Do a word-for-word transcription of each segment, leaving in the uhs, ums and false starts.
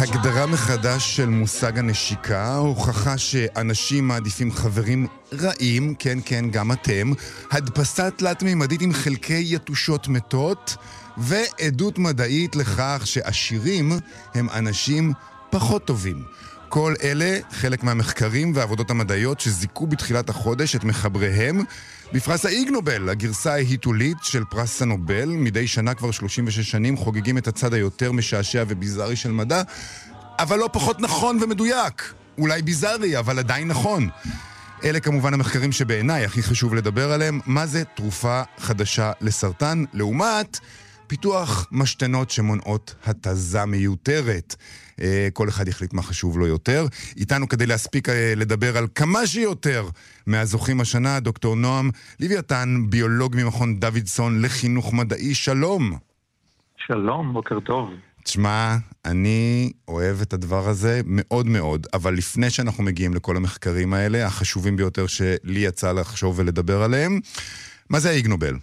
הגדרה מחדש של מושג הנשיקה, הוכחה שאנשים מעדיפים חברים רעים, כן כן גם אתם, הדפסה תלת-ממדית עם חלקי יתושות מתות, ועדות מדעית לכך שעשירים הם אנשים פחות טובים. כל אלה חלק מהמחקרים והעבודות המדעיות שזיקו בתחילת החודש את מחבריהם בפרס האיג נובל, הגרסה ההיתולית של פרס הנובל. מדי שנה כבר שלושים ושש שנים חוגגים את הצד היותר משעשע וביזארי של מדע, אבל לא פחות נכון ומדויק. אולי ביזארי, אבל עדיין נכון. אלה כמובן המחקרים שבעיניי הכי חשוב לדבר עליהם. מה זה תרופה חדשה לסרטן, לעומת פיתוח משתנות שמונעות התזה מיותרת. כל אחד יחליט מה חשוב לו יותר. איתנו כדי להספיק לדבר על כמה שיותר מהזוכים השנה, דוקטור נועם לוויתן, ביולוג ממכון דוידסון לחינוך מדעי. שלום. שלום, בוקר טוב. תשמע, אני אוהב את הדבר הזה מאוד מאוד, אבל לפני שאנחנו מגיעים לכל המחקרים האלה, החשובים ביותר שלי יצא לחשוב ולדבר עליהם, מה זה האיג נובל?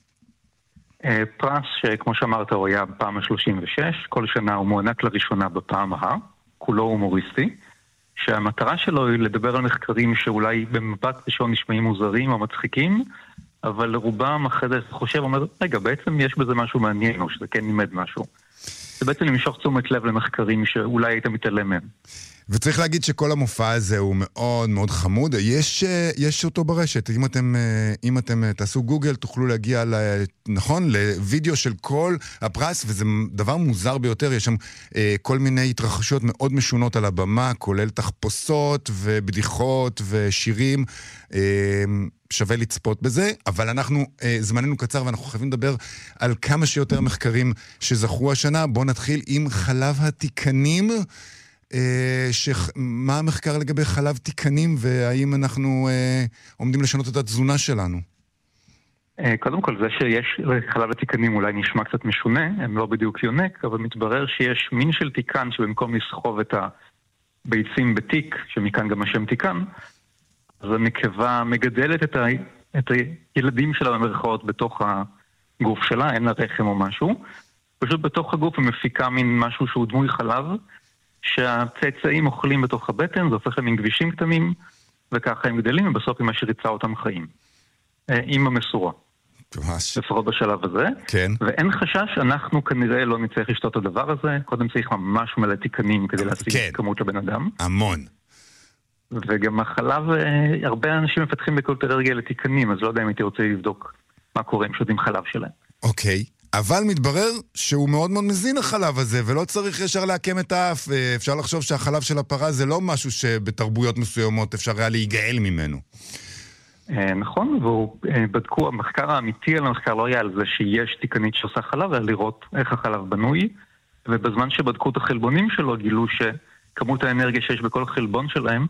פרס שכמו שאמרת הוא היה בפעם ה-שלושים ושש, כל שנה הוא מוענק לראשונה בפעם ה, כולו הומוריסטי, שהמטרה שלו היא לדבר על מחקרים שאולי במבט ראשון נשמעים מוזרים או מצחיקים, אבל לרובם אחרי חושב אומר, רגע, בעצם יש בזה משהו מעניין, או שזה כן לימד משהו. זה בעצם למשוך תשומת לב למחקרים שאולי היית מתעלם מהם. וצריך להגיד שכל המופע הזה הוא מאוד מאוד חמוד. יש, יש אותו ברשת. אם אתם, אם אתם תעשו גוגל, תוכלו להגיע, נכון, לוידאו של כל הפרס, וזה דבר מוזר ביותר. יש שם אה, כל מיני התרחשויות מאוד משונות על הבמה, כולל תחפושות ובדיחות ושירים. אה, שווה לצפות בזה, אבל אנחנו, אה, זמננו קצר ואנחנו חייבים לדבר על כמה שיותר מחקרים שזכו השנה. בואו נתחיל עם חלב התיקנים. מה המחקר לגבי חלב תיקנים, והאם אנחנו עומדים לשנות את התזונה שלנו? קודם כל, זה שיש חלב התיקנים אולי נשמע קצת משונה, הם לא בדיוק יונק, אבל מתברר שיש מין של תיקן שבמקום לסחוב את הביצים בתיק, שמכאן גם השם תיקן, אז הנקבה מגדלת את, ה... את הילדים שלה במרכאות בתוך הגוף שלה, אין לה רחם או משהו, פשוט בתוך הגוף היא מפיקה מין משהו שהוא דמוי חלב, שהצאצאים אוכלים בתוך הבטן, זה הופך להם עם גבישים קטנים, וככה הם גדלים, ובסוף היא משריצה אותם חיים. עם המסורה. לפחות בשלב הזה. כן. ואין חשש, אנחנו כנראה לא נצטרך לשתות את הדבר הזה, קודם צריך ממש מלא תיקנים כדי להשיג כן. כמות לבן אדם. המון. וגם החלב, הרבה אנשים מפתחים בקלות אלרגיה לתיקנים, אז לא יודע אם הייתי רוצה לבדוק מה קורה עם שותים חלב שלהם. אוקיי. אבל מתברר שהוא מאוד מאוד מזין החלב הזה, ולא צריך ישר להקם את האף. אפשר לחשוב שהחלב של הפרה זה לא משהו שבתרבויות מסוימות אפשר היה להיגאל ממנו. נכון, ובדקו, המחקר האמיתי על המחקר לא היה על זה שיש תיקנית שעושה חלב, אלא לראות איך החלב בנוי, ובזמן שבדקו את החלבונים שלו גילו שכמות האנרגיה שיש בכל חלבון שלהם